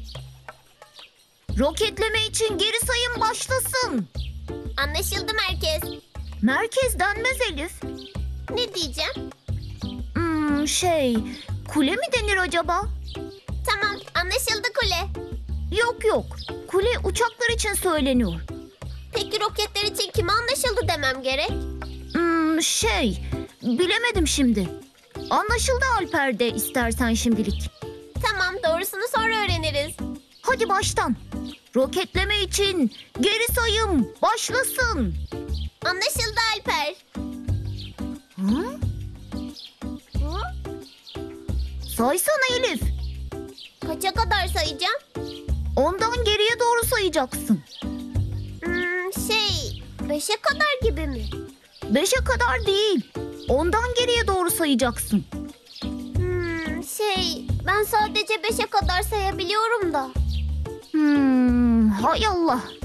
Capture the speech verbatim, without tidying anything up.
Roketleme için geri sayım başlasın. Anlaşıldı merkez. Merkez denmez Elif. Ne diyeceğim? Hmm, şey, kule mi denir acaba? Tamam, anlaşıldı kule. Yok yok, kule uçaklar için söyleniyor. Peki roketler için kime anlaşıldı demem gerek? Hmm, şey, bilemedim şimdi. Anlaşıldı Alper de istersen şimdilik. Tamam, doğrusunu sonra öğreniriz. Hadi baştan. Roketleme için geri sayım başlasın. Anlaşıldı Alper. Hı? Hı? Saysana Elif. Kaça kadar sayacağım? Ondan geriye doğru sayacaksın. Hmm, şey, beşe kadar gibi mi? Beşe kadar değil. Ondan geriye doğru sayacaksın. Hmm, şey, ben sadece beşe kadar sayabiliyorum da. Hmm, hay Allah.